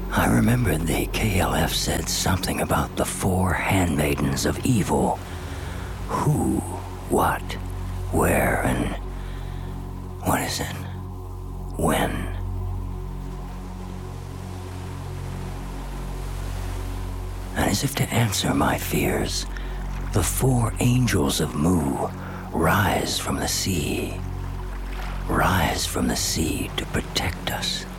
I remembered the KLF said something about the 4 handmaidens of evil. Who, what, where, and what is it? When? And as if to answer my fears, the 4 angels of Mu rise from the sea. Rise from the sea to protect us.